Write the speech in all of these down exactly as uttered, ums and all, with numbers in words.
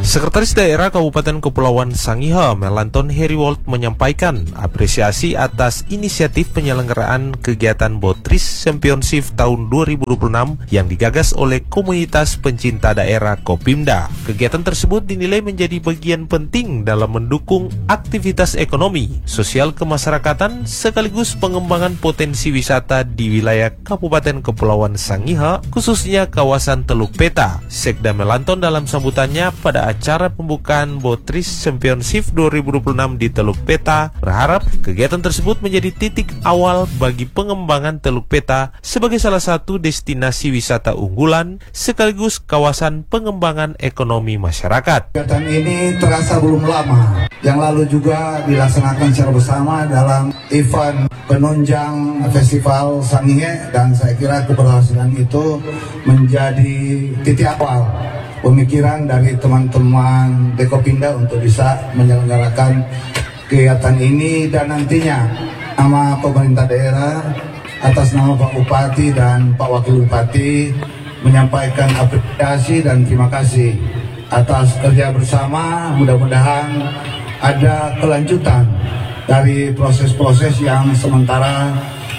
Sekretaris Daerah Kabupaten Kepulauan Sangihe, Melanton Heriwold, menyampaikan apresiasi atas inisiatif penyelenggaraan kegiatan Botris Championship tahun dua ribu dua puluh enam yang digagas oleh komunitas pencinta daerah Kopimda. Kegiatan tersebut dinilai menjadi bagian penting dalam mendukung aktivitas ekonomi, sosial kemasyarakatan, sekaligus pengembangan potensi wisata di wilayah Kabupaten Kepulauan Sangihe, khususnya kawasan Teluk Peta. Sekda Melanton dalam sambutannya pada acara pembukaan Botris Championship dua ribu dua puluh enam di Teluk Peta berharap kegiatan tersebut menjadi titik awal bagi pengembangan Teluk Peta sebagai salah satu destinasi wisata unggulan sekaligus kawasan pengembangan ekonomi masyarakat. Kegiatan ini terasa belum lama, yang lalu juga dilaksanakan secara bersama dalam event penunjang Festival Sangihe, dan saya kira keberhasilan itu menjadi titik awal pemikiran dari teman-teman Dekopinda untuk bisa menyelenggarakan kegiatan ini, dan nantinya nama pemerintah daerah atas nama Pak Bupati dan Pak Wakil Bupati menyampaikan apresiasi dan terima kasih atas kerja bersama. Mudah-mudahan ada kelanjutan dari proses-proses yang sementara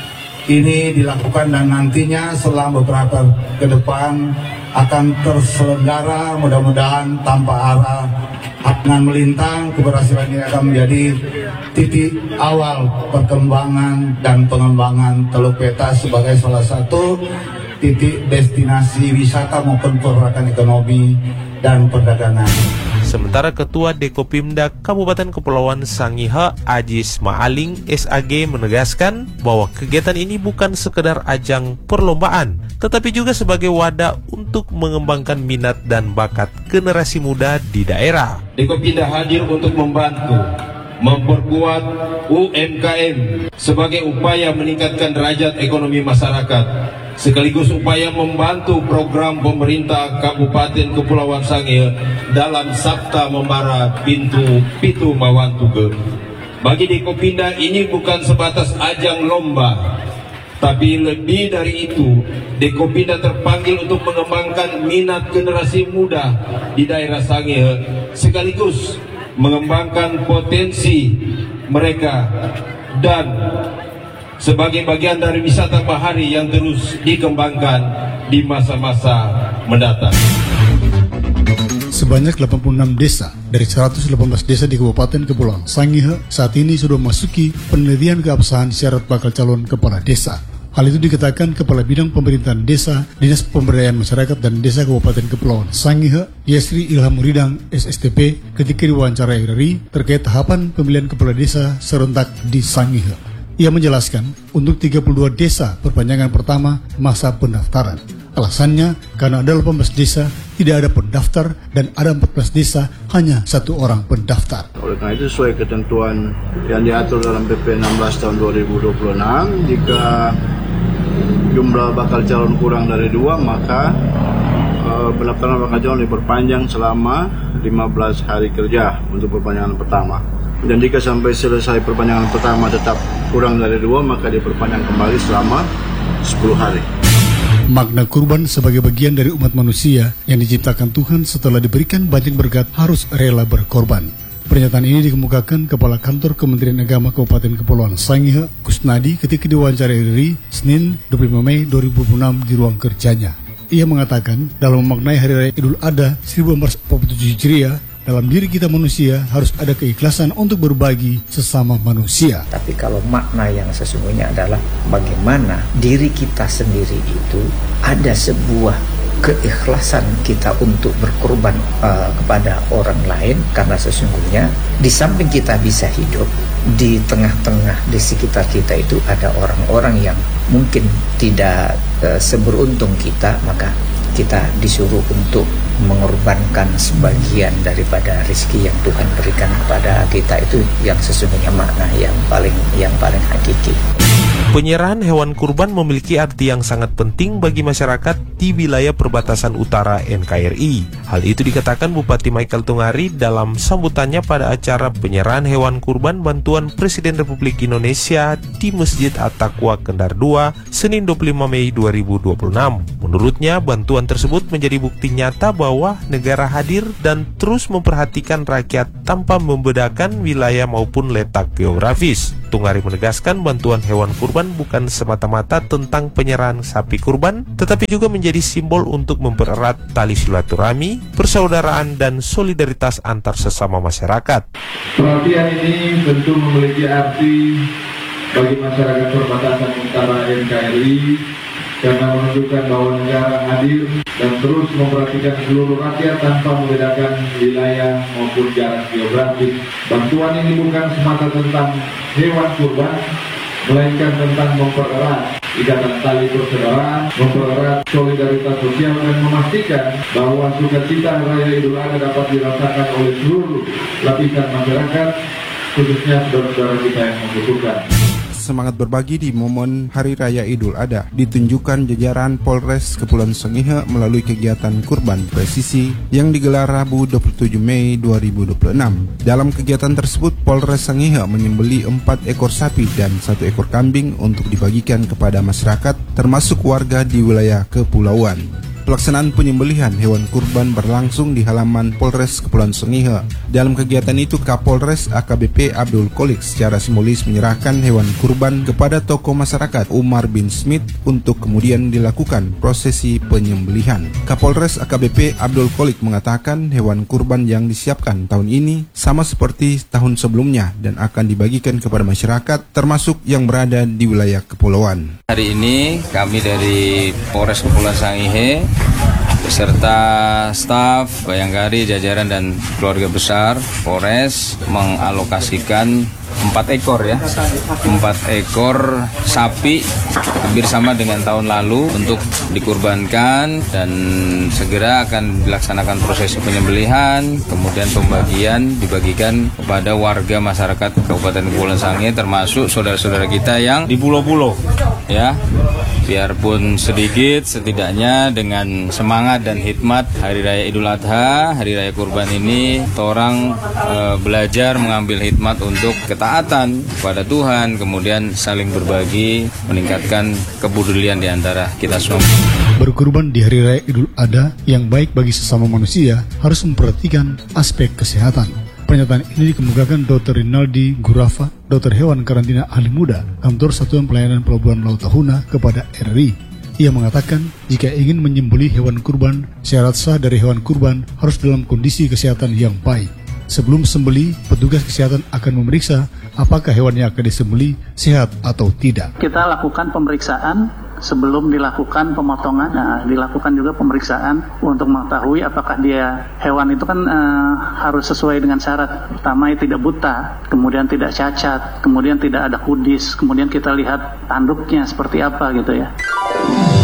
ini dilakukan, dan nantinya selama beberapa ke depan akan terselenggara mudah-mudahan tanpa arah dengan melintang. Keberhasilan ini akan menjadi titik awal perkembangan dan pengembangan Teluk Peta sebagai salah satu titik destinasi wisata maupun pergerakan ekonomi dan perdagangan. Sementara Ketua Dekopimda Kabupaten Kepulauan Sangihe, Ajis Maaling S A G, menegaskan bahwa kegiatan ini bukan sekedar ajang perlombaan, tetapi juga sebagai wadah untuk mengembangkan minat dan bakat generasi muda di daerah. Dekopimda hadir untuk membantu memperkuat U M K M sebagai upaya meningkatkan derajat ekonomi masyarakat, sekaligus upaya membantu program pemerintah Kabupaten Kepulauan Sangihe dalam Sabta Membara Pintu Pitu Mawantuge. Bagi Dekopinda ini bukan sebatas ajang lomba, tapi lebih dari itu, Dekopinda terpanggil untuk mengembangkan minat generasi muda di daerah Sangihe, sekaligus mengembangkan potensi mereka dan sebagai bagian dari wisata bahari yang terus dikembangkan di masa-masa mendatang. Sebanyak delapan puluh enam desa dari seratus delapan belas desa di Kabupaten Kepulauan Sangihe saat ini sudah memasuki penelitian keabsahan syarat bakal calon kepala desa. Hal itu dikatakan Kepala Bidang Pemerintahan Desa, Dinas Pemberdayaan Masyarakat dan Desa Kabupaten Kepulauan Sangihe, Yesri Ilham Muridang S S T P, ketika diwawancarai R R I terkait tahapan pemilihan kepala desa serentak di Sangihe. Ia menjelaskan, untuk tiga puluh dua desa perpanjangan pertama masa pendaftaran. Alasannya, karena ada delapan belas desa tidak ada pendaftar dan ada empat belas desa hanya satu orang pendaftar. Oleh karena itu, sesuai ketentuan yang diatur dalam P P enam belas tahun dua ribu dua puluh enam, jika jumlah bakal calon kurang dari dua, maka uh, pendaftaran bakal calon diperpanjang selama lima belas hari kerja untuk perpanjangan pertama. Dan jika sampai selesai perpanjangan pertama tetap kurang dari dua, maka diperpanjang kembali selama sepuluh hari. Makna kurban sebagai bagian dari umat manusia yang diciptakan Tuhan setelah diberikan banyak berkat harus rela berkorban. Pernyataan ini dikemukakan Kepala Kantor Kementerian Agama Kabupaten Kepulauan Sangihe, Kusnadi, ketika diwawancarai R R I Senin dua puluh lima Mei dua ribu dua puluh enam di ruang kerjanya. Ia mengatakan dalam memaknai Hari Raya Idul Adha seribu empat ratus empat puluh tujuh Hijriah, dalam diri kita manusia harus ada keikhlasan untuk berbagi sesama manusia. Tapi kalau makna yang sesungguhnya adalah bagaimana diri kita sendiri itu ada sebuah keikhlasan kita untuk berkorban uh, kepada orang lain, karena sesungguhnya di samping kita bisa hidup, di tengah-tengah di sekitar kita itu ada orang-orang yang mungkin tidak uh, seberuntung kita, maka kita disuruh untuk mengorbankan sebagian daripada rezeki yang Tuhan berikan kepada kita, itu yang sesungguhnya makna yang paling yang paling hakiki. Penyerahan hewan kurban memiliki arti yang sangat penting bagi masyarakat di wilayah perbatasan utara N K R I. Hal itu dikatakan Bupati Michael Tungari dalam sambutannya pada acara penyerahan hewan kurban bantuan Presiden Republik Indonesia di Masjid At-Taqwa Kendar dua, Senin dua puluh lima Mei dua ribu dua puluh enam. Menurutnya, bantuan tersebut menjadi bukti nyata bahwa negara hadir dan terus memperhatikan rakyat tanpa membedakan wilayah maupun letak geografis. Tungari menegaskan bantuan hewan kurban bukan semata-mata tentang penyerahan sapi kurban, tetapi juga menjadi simbol untuk mempererat tali silaturahmi, persaudaraan, dan solidaritas antar sesama masyarakat. Perhatian ini tentu memiliki arti bagi masyarakat perbatasan utara N K R I karena menunjukkan bahwa negara hadir dan terus memperhatikan seluruh rakyat tanpa membedakan wilayah maupun jarak geografis. Bantuan ini bukan semata tentang hewan kurban, melainkan tentang mempererat ikatan tali persaudaraan, mempererat solidaritas sosial, dan memastikan bahwa sukacita Raya Idul Adha dapat dirasakan oleh seluruh lapisan masyarakat, khususnya saudara-saudara kita yang membutuhkan. Semangat berbagi di momen Hari Raya Idul Adha ditunjukkan jajaran Polres Kepulauan Sangihe melalui kegiatan kurban presisi yang digelar Rabu dua puluh tujuh Mei dua ribu dua puluh enam. Dalam kegiatan tersebut, Polres Sangihe menyembelih empat ekor sapi dan satu ekor kambing untuk dibagikan kepada masyarakat, termasuk warga di wilayah kepulauan. Pelaksanaan penyembelihan hewan kurban berlangsung di halaman Polres Kepulauan Sangihe. Dalam kegiatan itu, Kapolres A K B P Abdul Qolik secara simbolis menyerahkan hewan kurban kepada tokoh masyarakat Umar bin Smith untuk kemudian dilakukan prosesi penyembelihan. Kapolres A K B P Abdul Qolik mengatakan hewan kurban yang disiapkan tahun ini sama seperti tahun sebelumnya dan akan dibagikan kepada masyarakat termasuk yang berada di wilayah kepulauan. Hari ini kami dari Polres Kepulauan Sangihe beserta staf, bayangkari, jajaran dan keluarga besar Polres mengalokasikan empat ekor ya, empat ekor sapi hampir sama dengan tahun lalu untuk dikurbankan dan segera akan dilaksanakan proses penyembelihan, kemudian pembagian dibagikan kepada warga masyarakat Kabupaten Kepulauan Sangihe termasuk saudara-saudara kita yang di pulau-pulau ya. Biarpun sedikit, setidaknya dengan semangat dan hikmat Hari Raya Idul Adha, Hari Raya Kurban ini, orang e, belajar mengambil hikmat untuk ketaatan kepada Tuhan, kemudian saling berbagi, meningkatkan kepedulian di antara kita semua. Berkurban di Hari Raya Idul Adha yang baik bagi sesama manusia harus memperhatikan aspek kesehatan. Pernyataan ini dikemukakan Dokter Rinaldi Gurafa, dokter hewan karantina ahli muda, Kantor Satuan Pelayanan Pelabuhan Laut Tahuna kepada R R I. Ia mengatakan, jika ingin menyembelih hewan kurban, syarat sah dari hewan kurban harus dalam kondisi kesehatan yang baik. Sebelum sembelih, petugas kesehatan akan memeriksa apakah hewan yang akan disembelih sehat atau tidak. Kita lakukan pemeriksaan sebelum dilakukan pemotongan, nah, dilakukan juga pemeriksaan untuk mengetahui apakah dia hewan itu kan uh, harus sesuai dengan syarat. Pertama, tidak buta, kemudian tidak cacat, kemudian tidak ada kudis, kemudian kita lihat tanduknya seperti apa gitu ya.